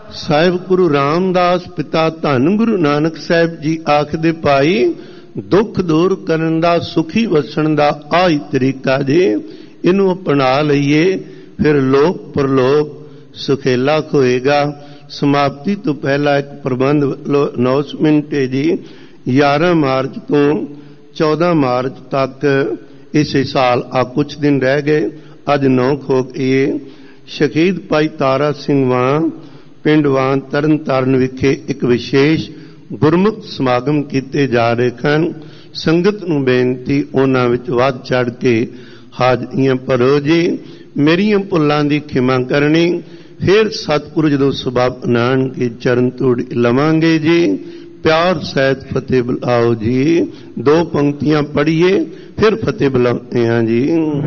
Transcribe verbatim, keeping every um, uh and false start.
ਸਾਹਿਬ ਗੁਰੂ ਰਾਮਦਾਸ ਪਿਤਾ ਧੰਨ ਗੁਰੂ ਨਾਨਕ ਸਾਹਿਬ ਜੀ ਆਖਦੇ ਭਾਈ, ਦੁੱਖ ਦੂਰ ਕਰਨ ਦਾ, ਸੁਖੀ ਵਸਣ ਦਾ ਆਹੀ ਤਰੀਕਾ ਜੇ। ਇਹਨੂੰ ਅਪਣਾ ਲਈਏ ਫਿਰ ਲੋਕ ਪਰਲੋਕ ਸੁਖੇਲਾ ਹੋਏਗਾ। ਸਮਾਪਤੀ ਤੋਂ ਪਹਿਲਾਂ ਇੱਕ ਪ੍ਰਬੰਧ ਅਨਾਉਂਸਮੈਂਟ ਹੈ ਜੀ। ਗਿਆਰਾਂ ਮਾਰਚ ਤੋਂ ਚੌਦਾਂ ਮਾਰਚ ਤੱਕ ਇਸੇ ਸਾਲ ਆ ਕੁਛ ਦਿਨ ਰਹਿ ਗਏ, ਅੱਜ ਨੌ ਹੋ ਗਏ। ਸ਼ਹੀਦ ਭਾਈ ਤਾਰਾ ਸਿੰਘ ਵਾਂ ਪਿੰਡ ਵਾਂ ਤਰਨ ਤਾਰਨ ਵਿਖੇ ਇੱਕ ਵਿਸ਼ੇਸ਼ ਗੁਰਮੁਖ ਸਮਾਗਮ ਕੀਤੇ ਜਾ ਰਹੇ ਹਨ। ਸੰਗਤ ਨੂੰ ਬੇਨਤੀ ਉਹਨਾਂ ਵਿੱਚ ਵੱਧ ਚੜ੍ਹ ਕੇ ਹਾਜ਼ਰੀਆਂ ਭਰੋ ਜੀ। ਮੇਰੀਆਂ ਭੁੱਲਾਂ ਦੀ ਖਿਮਾ ਕਰਨੀ। ਫਿਰ ਸਤਿਗੁਰੂ ਜਦੋਂ ਸਬਬ ਨਾਨਕੇ ਚਰਨ ਧੂੜ ਲਵਾਂਗੇ ਜੀ। ਪਿਆਰ ਸਹਿਤ ਫਤਿਹ ਬੁਲਾਓ ਜੀ। ਦੋ ਪੰਕਤੀਆਂ ਪੜ੍ਹੀਏ ਫਿਰ ਫਤਿਹ ਬੁਲਾਉਂਦੇ ਹਾਂ ਜੀ।